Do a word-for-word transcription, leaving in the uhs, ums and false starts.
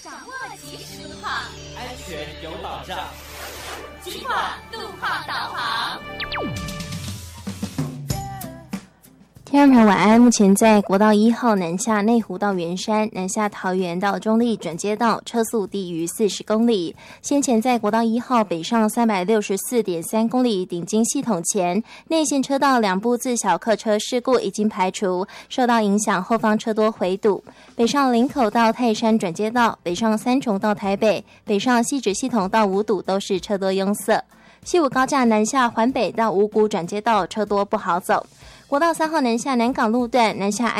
掌握即时路况， 安全有保障。 金广路况导航。 听众朋友晚安，目前在国道一号南下内湖到圆山，南下桃园到中立转接道，车速低于四十公里。先前在国道一号北上三百六十四点三公里顶金系统前，内线车道两部自小客车事故已经排除，受到影响后方车多回堵。北上林口到泰山转接道，北上三重到台北，北上汐止系统到五堵都是车多拥塞。西武高架南下环北到五股转接道车多不好走。国道三号南下南港路段南下